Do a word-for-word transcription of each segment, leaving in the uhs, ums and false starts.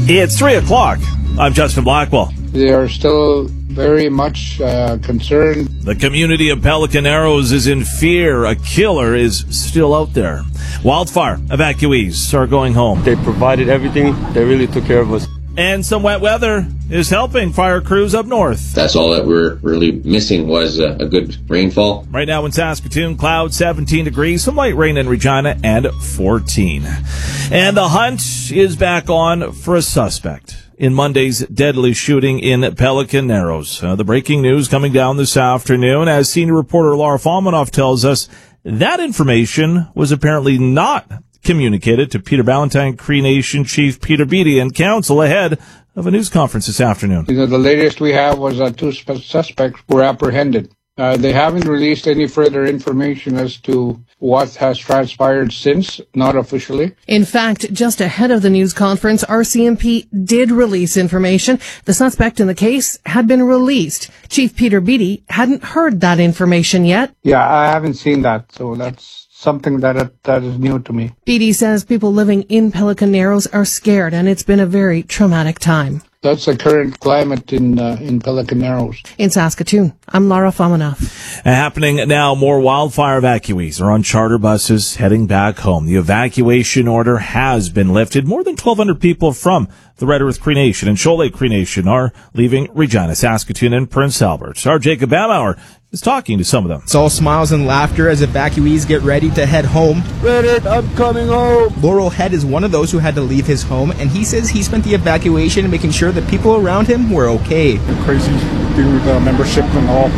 It's three o'clock. I'm Justin Blackwell. They are still very much uh, concerned. The community of Pelican Arrows is in fear. A killer is still out there. Wildfire evacuees are going home. They provided everything. They really took care of us. And some wet weather is helping fire crews up north. That's all that we're really missing was a, a good rainfall. Right now in Saskatoon, clouds, seventeen degrees, some light rain in Regina, and fourteen. And the hunt is back on for a suspect in Monday's deadly shooting in Pelican Narrows. Uh, the breaking news coming down this afternoon, as senior reporter Laura Falmanoff tells us, that information was apparently not communicated to Peter Ballantyne, Cree Nation Chief Peter Beattie, and counsel ahead of a news conference this afternoon. You know, the latest we have was that two suspects were apprehended. Uh, they haven't released any further information as to what has transpired since, not officially. In fact, just ahead of the news conference, R C M P did release information. The suspect in the case had been released. Chief Peter Beattie hadn't heard that information yet. Yeah, I haven't seen that, so that's something that that is new to me. Beattie says people living in Pelican Narrows are scared, and it's been a very traumatic time. That's the current climate in uh, in Pelican Narrows. In Saskatoon, I'm Laura Falmanoff. Happening now, more wildfire evacuees are on charter buses heading back home. The evacuation order has been lifted. More than twelve hundred people from the Red Earth Cree Nation and Shoal Lake Cree Nation are leaving Regina, Saskatoon, and Prince Albert. Our Jacob Bamauer is talking to some of them. It's all smiles and laughter as evacuees get ready to head home. Red Earth, I'm coming home. Laurel Head is one of those who had to leave his home, and he says he spent the evacuation making sure that people around him were okay. Crazy dealing with uh, membership and all,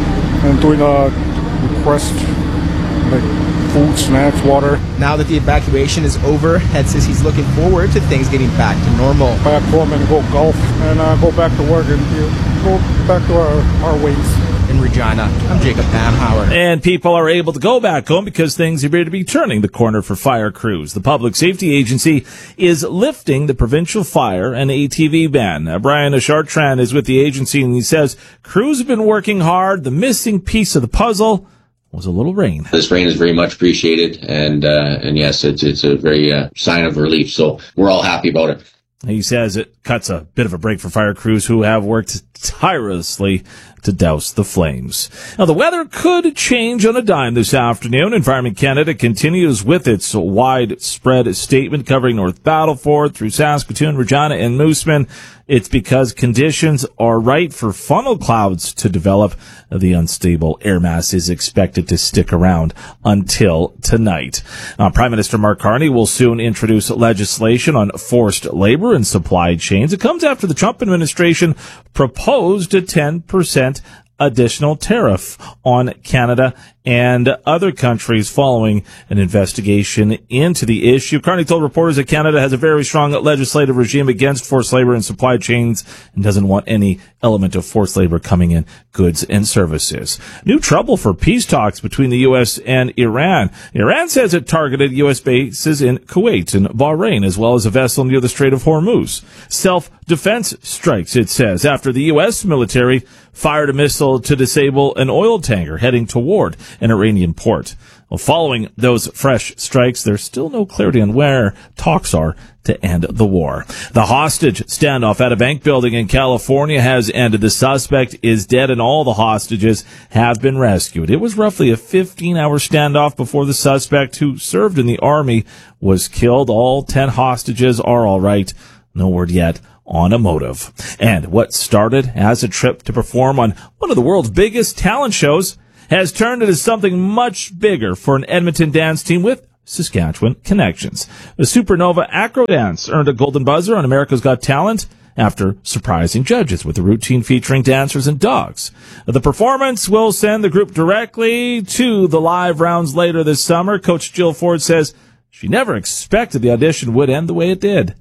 and doing a request like food, snacks, water. Now that the evacuation is over, Head says he's looking forward to things getting back to normal. Back home and go golf and uh, go back to work and you know, go back to our, our ways. In Regina, I'm Jacob Bamhauer. And people are able to go back home because things appear to be turning the corner for fire crews. The Public Safety Agency is lifting the provincial fire and A T V ban. Uh, Brian Chartrand is with the agency, and he says crews have been working hard. The missing piece of the puzzle was a little rain. This rain is very much appreciated, and uh, and yes, it's it's a very uh, sign of relief. So we're all happy about it. He says it cuts a bit of a break for fire crews who have worked tirelessly to douse the flames. Now, the weather could change on a dime this afternoon. Environment Canada continues with its widespread statement covering North Battleford through Saskatoon, Regina, and Moosomin. It's because conditions are right for funnel clouds to develop. The unstable air mass is expected to stick around until tonight. Uh, Prime Minister Mark Carney will soon introduce legislation on forced labor and supply chains. It comes after the Trump administration proposed a ten percent additional tariff on Canada and other countries following an investigation into the issue. Carney told reporters that Canada has a very strong legislative regime against forced labor and supply chains and doesn't want any element of forced labor coming in goods and services. New trouble for peace talks between the U S and Iran. Iran says it targeted U S bases in Kuwait and Bahrain, as well as a vessel near the Strait of Hormuz. Self-defense strikes, it says, after the U S military fired a missile to disable an oil tanker heading toward an Iranian port. Well, following those fresh strikes, there's still no clarity on where talks are to end the war. The hostage standoff at a bank building in California has ended. The suspect is dead and all the hostages have been rescued. It was roughly a fifteen-hour standoff before the suspect, who served in the Army, was killed. All ten hostages are all right. No word yet on a motive. And what started as a trip to perform on one of the world's biggest talent shows has turned into something much bigger for an Edmonton dance team with Saskatchewan connections. The Supernova Acro Dance earned a Golden Buzzer on America's Got Talent after surprising judges with a routine featuring dancers and dogs. The performance will send the group directly to the live rounds later this summer. Coach Jill Ford says she never expected the audition would end the way it did.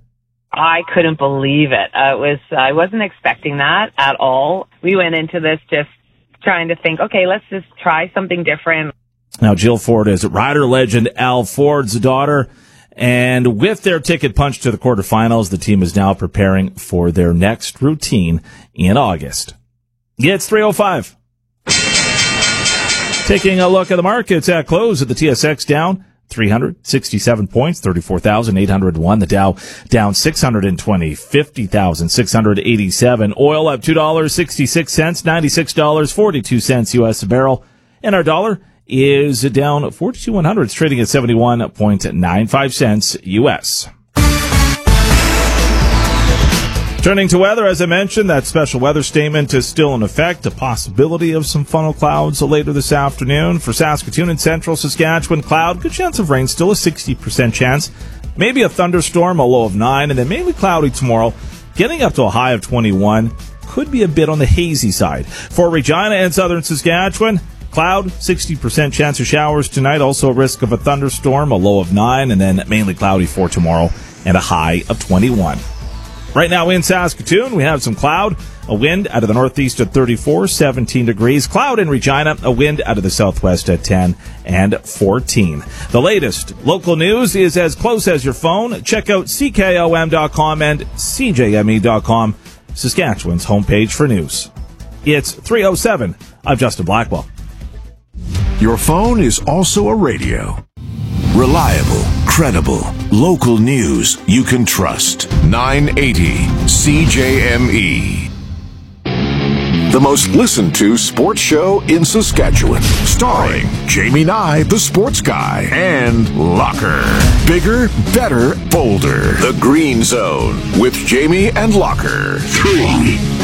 I couldn't believe it. Uh, it was, I wasn't expecting that at all. We went into this just trying to think, okay, let's just try something different. Now, Jill Ford is rider legend Al Ford's daughter, and with their ticket punched to the quarterfinals, the team is now preparing for their next routine in August. It's three oh five. Taking a look at the markets at close, at the T S X down three hundred sixty-seven points, thirty-four thousand eight hundred one. The Dow down six hundred twenty, fifty thousand six hundred eighty-seven. Oil up two dollars and sixty-six cents, ninety-six dollars and forty-two cents U S a barrel. And our dollar is down forty-two one hundred. It's trading at seventy-one ninety-five cents U S. Turning to weather, as I mentioned, that special weather statement is still in effect. A possibility of some funnel clouds later this afternoon. For Saskatoon and central Saskatchewan, cloud, good chance of rain, still a sixty percent chance. Maybe a thunderstorm, a low of nine, and then mainly cloudy tomorrow, getting up to a high of twenty-one. Could be a bit on the hazy side. For Regina and southern Saskatchewan, cloud, sixty percent chance of showers tonight, also a risk of a thunderstorm, a low of nine, and then mainly cloudy for tomorrow, and a high of twenty-one. Right now in Saskatoon, we have some cloud, a wind out of the northeast at thirty-four, seventeen degrees. Cloud in Regina, a wind out of the southwest at ten and fourteen. The latest local news is as close as your phone. Check out C K O M dot com and C J M E dot com, Saskatchewan's homepage for news. It's three oh seven. I'm Justin Blackwell. Your phone is also a radio. Reliable, credible, local news you can trust. nine eighty C J M E. The most listened to sports show in Saskatchewan. Starring Jamie Nye, the sports guy, and Locker. Bigger, better, bolder. The Green Zone with Jamie and Locker. Three.